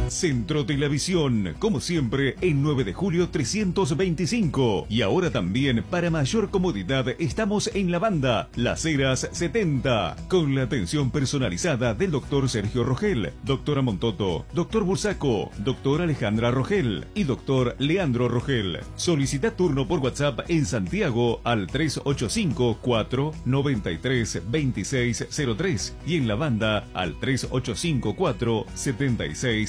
Centro de la Visión, como siempre, en 9 de julio 325. Y ahora también, para mayor comodidad, estamos en la banda Las Heras 70, con la atención personalizada del doctor Sergio Rogel, doctora Montoto, doctor Bursaco, doctora Alejandra Rogel y doctor Leandro Rogel. Solicita turno por WhatsApp en Santiago al 385-493-2603 y en la banda al 385-476